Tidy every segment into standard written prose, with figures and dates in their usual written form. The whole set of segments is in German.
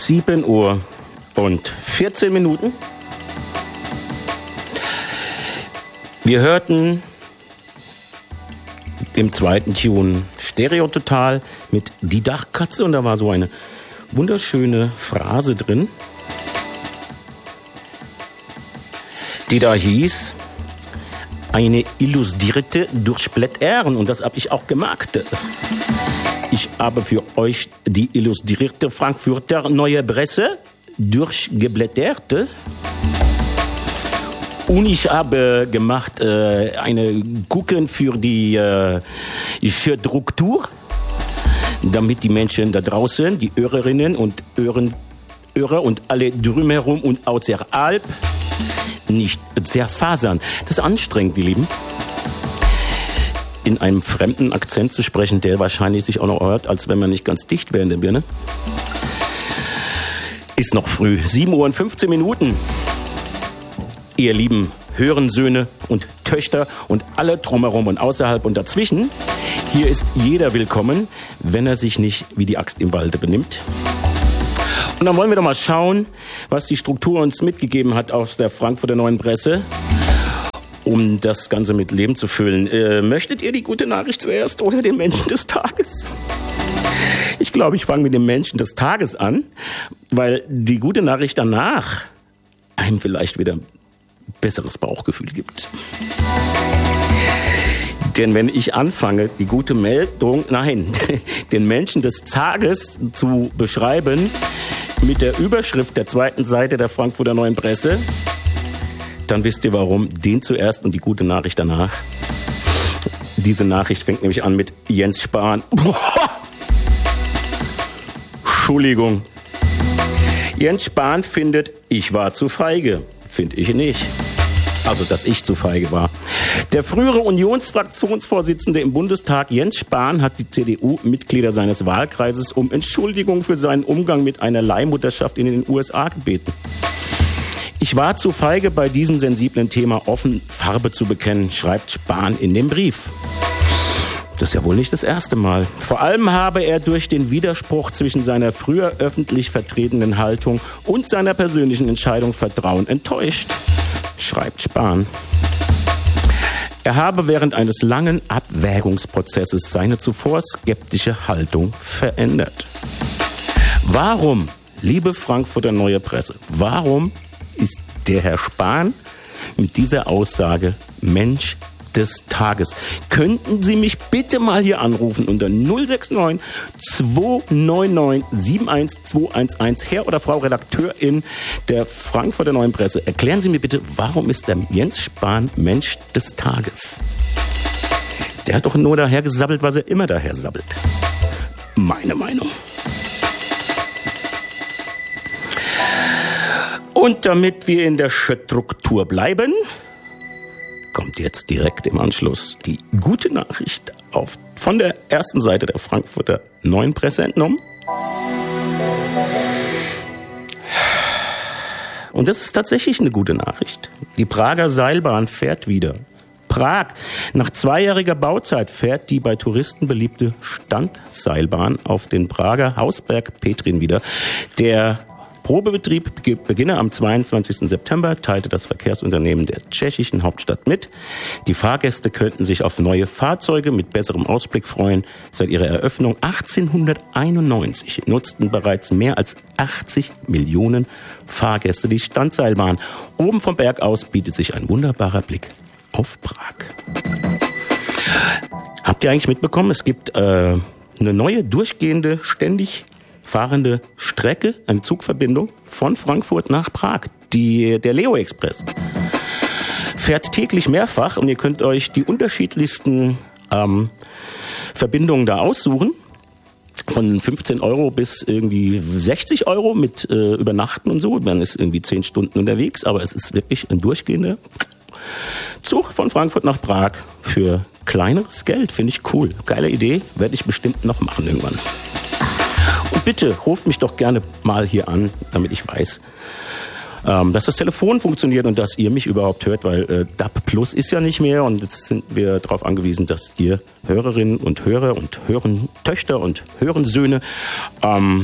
7 Uhr und 14 Minuten. Wir hörten im zweiten Tune Stereo Total mit Die Dachkatze und da war so eine wunderschöne Phrase drin, die da hieß, eine Illustrierte durchblättern, und das habe ich auch gemacht. Ich habe für euch die illustrierte Frankfurter Neue Presse durchgeblättert. Und ich habe gemacht eine Gucken für die Struktur, damit die Menschen da draußen, die Hörerinnen und Hörer und alle drumherum und außerhalb nicht zerfasern. Das ist anstrengend, die Lieben. In einem fremden Akzent zu sprechen, der wahrscheinlich sich auch noch hört, als wenn man nicht ganz dicht wäre in der Birne. Ist noch früh. 7 Uhr und 15 Minuten. Ihr lieben Hörensöhne und Töchter und alle drumherum und außerhalb und dazwischen. Hier ist jeder willkommen, wenn er sich nicht wie die Axt im Walde benimmt. Und dann wollen wir doch mal schauen, was die Struktur uns mitgegeben hat aus der Frankfurter Neuen Presse, um das Ganze mit Leben zu füllen. Möchtet ihr die gute Nachricht zuerst oder den Menschen des Tages? Ich glaube, ich fange mit dem Menschen des Tages an, weil die gute Nachricht danach einem vielleicht wieder ein besseres Bauchgefühl gibt. Denn wenn ich anfange, die gute Meldung, den Menschen des Tages zu beschreiben mit der Überschrift der zweiten Seite der Frankfurter Neuen Presse, dann wisst ihr warum. Den zuerst und die gute Nachricht danach. Diese Nachricht fängt nämlich an mit Jens Spahn. Entschuldigung. Jens Spahn findet, ich war zu feige. Finde ich nicht. Also, dass ich zu feige war. Der frühere Unionsfraktionsvorsitzende im Bundestag, Jens Spahn, hat die CDU-Mitglieder seines Wahlkreises um Entschuldigung für seinen Umgang mit einer Leihmutterschaft in den USA gebeten. Ich war zu feige, bei diesem sensiblen Thema offen Farbe zu bekennen, schreibt Spahn in dem Brief. Das ist ja wohl nicht das erste Mal. Vor allem habe er durch den Widerspruch zwischen seiner früher öffentlich vertretenen Haltung und seiner persönlichen Entscheidung Vertrauen enttäuscht, schreibt Spahn. Er habe während eines langen Abwägungsprozesses seine zuvor skeptische Haltung verändert. Warum, liebe Frankfurter Neue Presse, warum ist der Herr Spahn mit dieser Aussage Mensch des Tages? Könnten Sie mich bitte mal hier anrufen unter 069 299 71211, Herr oder Frau Redakteurin der Frankfurter Neuen Presse. Erklären Sie mir bitte, warum ist der Jens Spahn Mensch des Tages? Der hat doch nur daher gesabbelt, was er immer daher sabbelt. Meine Meinung. Und damit wir in der Struktur bleiben, kommt jetzt direkt im Anschluss die gute Nachricht von der ersten Seite der Frankfurter Neuen Presse entnommen. Und das ist tatsächlich eine gute Nachricht. Die Prager Seilbahn fährt wieder. Prag. Nach 2-jähriger Bauzeit fährt die bei Touristen beliebte Standseilbahn auf den Prager Hausberg Petrin wieder. Der Probebetrieb beginne am 22. September, teilte das Verkehrsunternehmen der tschechischen Hauptstadt mit. Die Fahrgäste könnten sich auf neue Fahrzeuge mit besserem Ausblick freuen. Seit ihrer Eröffnung 1891 nutzten bereits mehr als 80 Millionen Fahrgäste die Standseilbahn. Oben vom Berg aus bietet sich ein wunderbarer Blick auf Prag. Habt ihr eigentlich mitbekommen, es gibt eine neue durchgehende, ständig fahrende Strecke, eine Zugverbindung von Frankfurt nach Prag, der Leo Express. Fährt täglich mehrfach und ihr könnt euch die unterschiedlichsten Verbindungen da aussuchen. Von 15 € bis irgendwie 60 € mit Übernachten und so. Man ist irgendwie 10 Stunden unterwegs, aber es ist wirklich ein durchgehender Zug von Frankfurt nach Prag für kleineres Geld. Finde ich cool. Geile Idee, werde ich bestimmt noch machen irgendwann. Und bitte ruft mich doch gerne mal hier an, damit ich weiß, dass das Telefon funktioniert und dass ihr mich überhaupt hört, weil DAB Plus ist ja nicht mehr und jetzt sind wir darauf angewiesen, dass ihr Hörerinnen und Hörer und Töchter und Hörensöhne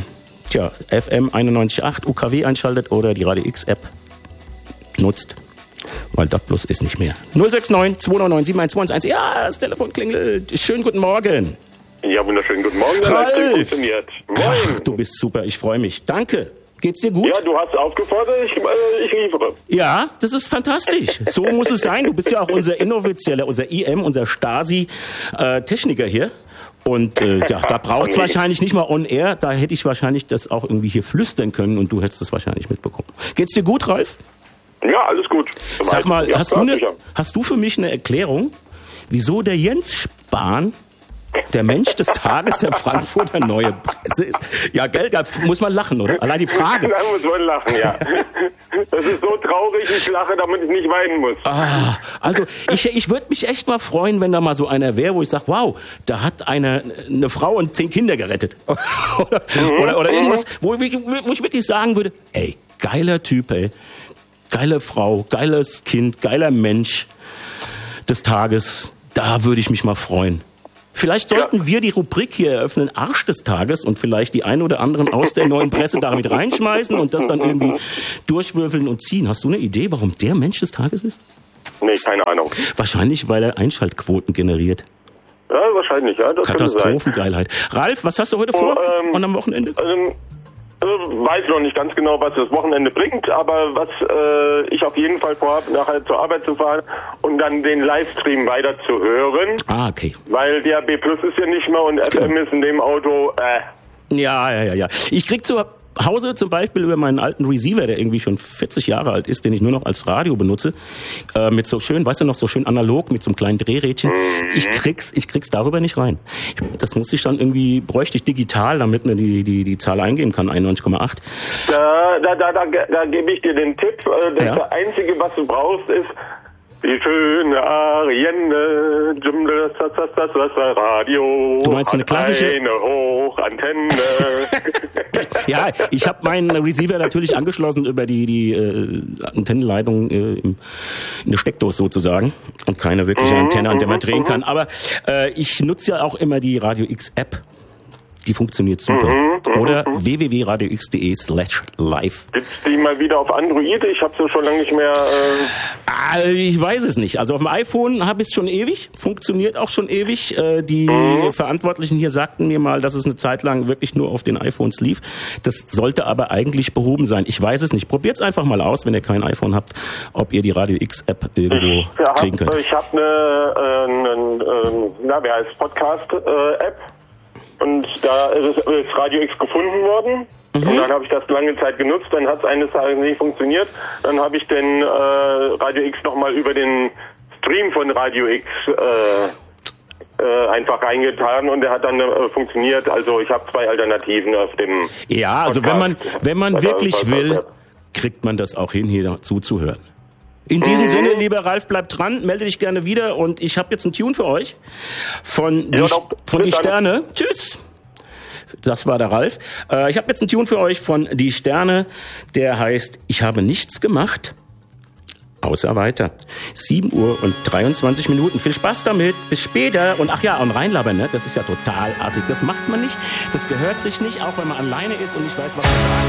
Tja, FM 91.8 UKW einschaltet oder die Radio X App nutzt. Weil das bloß ist nicht mehr. 069 299 7121. Ja, das Telefon klingelt. Schönen guten Morgen. Ja, wunderschönen guten Morgen. Ralf. Funktioniert. Moin. Ach, du bist super, ich freue mich. Danke. Geht's dir gut? Ja, du hast aufgefordert, ich liefere. Ja, das ist fantastisch. So muss es sein. Du bist ja auch unser inoffizieller, unser IM, unser Stasi-Techniker hier. Und ja, da braucht's wahrscheinlich nicht mal on air. Da hätte ich wahrscheinlich das auch irgendwie hier flüstern können und du hättest es wahrscheinlich mitbekommen. Geht's dir gut, Ralf? Ja, alles gut. Sag mal, ja, hast du für mich eine Erklärung, wieso der Jens Spahn der Mensch des Tages der Frankfurter Neue Presse ist? Ja, gell, da muss man lachen, oder? Allein die Frage. Da muss man lachen, ja. Das ist so traurig, ich lache, damit ich nicht weinen muss. Ah, also ich würde mich echt mal freuen, wenn da mal so einer wäre, wo ich sage, wow, da hat eine Frau und 10 Kinder gerettet. oder irgendwas, wo ich wirklich sagen würde, ey, geiler Typ, ey. Geile Frau, geiles Kind, geiler Mensch des Tages. Da würde ich mich mal freuen. Vielleicht sollten wir die Rubrik hier eröffnen, Arsch des Tages, und vielleicht die ein oder anderen aus der Neuen Presse damit reinschmeißen und das dann irgendwie durchwürfeln und ziehen. Hast du eine Idee, warum der Mensch des Tages ist? Nee, keine Ahnung. Wahrscheinlich, weil er Einschaltquoten generiert. Ja, wahrscheinlich, ja. Das Katastrophengeilheit. Ralf, was hast du heute vor und am Wochenende? Weiß noch nicht ganz genau, was das Wochenende bringt, aber was ich auf jeden Fall vorhabe, nachher zur Arbeit zu fahren und dann den Livestream weiter zu hören. Ah, okay. Weil DAB Plus ist ja nicht mehr und FM ist in dem Auto, Ja. Ich krieg zu Hause zum Beispiel über meinen alten Receiver, der irgendwie schon 40 Jahre alt ist, den ich nur noch als Radio benutze, mit so schön, weißt du noch, so schön analog, mit so einem kleinen Drehrädchen. Ich krieg's darüber nicht rein. Das muss ich dann irgendwie, bräuchte ich digital, damit man die Zahl eingeben kann, 91,8. Da gebe ich dir den Tipp, das Einzige, was du brauchst, ist die schöne Arienne, das Radio. Du meinst eine klassische? Eine Hochantenne. Ja, ich habe meinen Receiver natürlich angeschlossen über die Antennenleitung in eine Steckdose sozusagen und keine wirkliche Antenne, an der man drehen kann. Aber ich nutze ja auch immer die Radio X App. Die funktioniert super. Oder www.radiox.de/live. Gibt's die mal wieder auf Android? Ich habe sie schon lange nicht mehr... Ich weiß es nicht. Also auf dem iPhone habe ich es schon ewig. Funktioniert auch schon ewig. Die Verantwortlichen hier sagten mir mal, dass es eine Zeit lang wirklich nur auf den iPhones lief. Das sollte aber eigentlich behoben sein. Ich weiß es nicht. Probiert's einfach mal aus, wenn ihr kein iPhone habt, ob ihr die Radio X App irgendwo kriegen könnt. Ich habe eine Podcast App. Und da ist Radio X gefunden worden. Und dann habe ich das lange Zeit genutzt. Dann hat es eines Tages nicht funktioniert. Dann habe ich den Radio X nochmal über den Stream von Radio X einfach reingetan und der hat dann funktioniert. Also ich habe 2 Alternativen auf dem Ja, also Podcast. wenn man wirklich will, kriegt man das auch hin, hier zuzuhören. In diesem Sinne, lieber Ralf, bleib dran, melde dich gerne wieder und ich habe jetzt einen Tune für euch von Die Sterne. Tschüss. Das war der Ralf. Ich habe jetzt einen Tune für euch von Die Sterne, der heißt Ich habe nichts gemacht, außer weiter. 7:23 Minuten. Viel Spaß damit. Bis später. Und ach ja, und reinlabern, ne? Das ist ja total assig. Das macht man nicht. Das gehört sich nicht, auch wenn man alleine ist und ich weiß, was man sagen